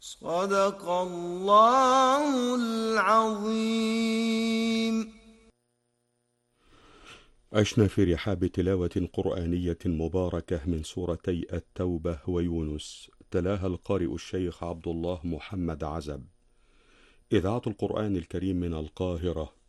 صدق الله العظيم. عشنا في رحاب تلاوة قرآنية مباركة من سورتي التوبة ويونس، تلاها القارئ الشيخ عبد الله محمد عزب. إذاعة القرآن الكريم من القاهرة